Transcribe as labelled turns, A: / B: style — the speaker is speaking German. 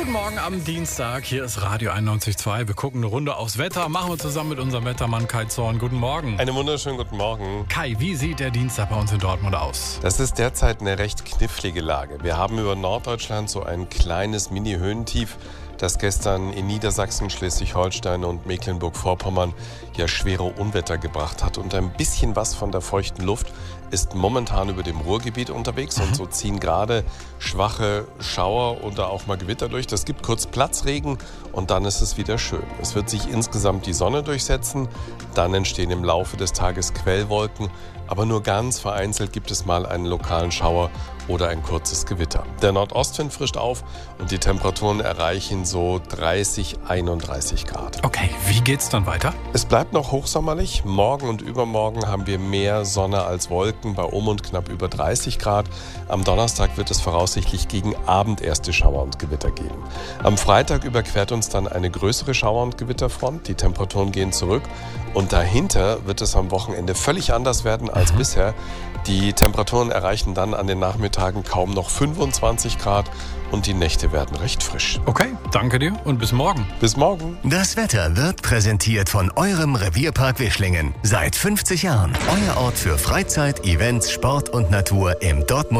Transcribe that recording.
A: Guten Morgen am Dienstag, hier ist Radio 91.2. Wir gucken eine Runde aufs Wetter, machen wir zusammen mit unserem Wettermann Kai Zorn. Guten Morgen.
B: Einen wunderschönen guten Morgen.
A: Kai, wie sieht der Dienstag bei uns in Dortmund aus?
B: Das ist derzeit eine recht knifflige Lage. Wir haben über Norddeutschland so ein kleines Mini-Höhentief, das gestern in Niedersachsen, Schleswig-Holstein und Mecklenburg-Vorpommern ja schwere Unwetter gebracht hat. Und ein bisschen was von der feuchten Luft ist momentan über dem Ruhrgebiet unterwegs. Und so ziehen gerade schwache Schauer oder auch mal Gewitter durch. Das gibt kurz Platzregen und dann ist es wieder schön. Es wird sich insgesamt die Sonne durchsetzen. Dann entstehen im Laufe des Tages Quellwolken. Aber nur ganz vereinzelt gibt es mal einen lokalen Schauer oder ein kurzes Gewitter. Der Nordostwind frischt auf und die Temperaturen erreichen so 30, 31 Grad.
A: Okay, wie geht's dann weiter?
B: Es bleibt noch hochsommerlich. Morgen und übermorgen haben wir mehr Sonne als Wolken bei und knapp über 30 Grad. Am Donnerstag wird es voraussichtlich gegen Abend erste Schauer und Gewitter geben. Am Freitag überquert uns dann eine größere Schauer- und Gewitterfront. Die Temperaturen gehen zurück und dahinter wird es am Wochenende völlig anders werden als bisher. Die Temperaturen erreichen dann an den Nachmittagen kaum noch 25 Grad und die Nächte werden recht frisch.
A: Okay, danke dir und bis morgen.
B: Bis morgen.
C: Das Wetter wird präsentiert von eurem Revierpark Wischlingen. Seit 50 Jahren euer Ort für Freizeit, Events, Sport und Natur im Dortmund.